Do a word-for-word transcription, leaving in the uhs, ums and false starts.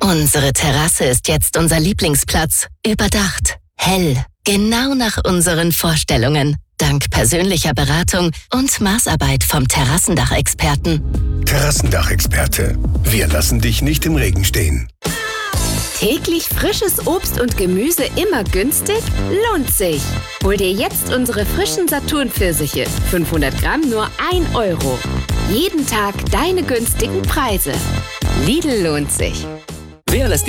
Unsere Terrasse ist jetzt unser Lieblingsplatz. Überdacht, hell, genau nach unseren Vorstellungen. Dank persönlicher Beratung und Maßarbeit vom Terrassendachexperten. Terrassendachexperte. Wir lassen dich nicht im Regen stehen. Täglich frisches Obst und Gemüse immer günstig? Lohnt sich! Hol dir jetzt unsere frischen Saturn-Pfirsiche. fünfhundert Gramm nur ein Euro. Jeden Tag deine günstigen Preise. Lidl lohnt sich. Wer lässt